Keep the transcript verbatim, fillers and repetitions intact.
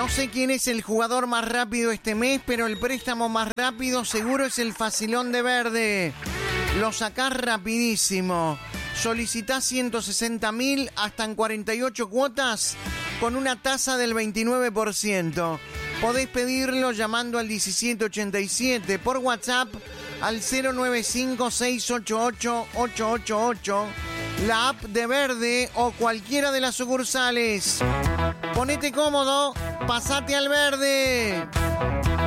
No sé quién es el jugador más rápido este mes, pero el préstamo más rápido seguro es el Facilón de Verde. Lo sacás rapidísimo. Solicitás ciento sesenta mil hasta en cuarenta y ocho cuotas con una tasa del veintinueve por ciento. Podés pedirlo llamando al diecisiete ochenta y siete, por WhatsApp al cero nueve cinco seis ocho ocho ocho ocho ocho, la app de Verde o cualquiera de las sucursales. Ponete cómodo, pasate al Verde.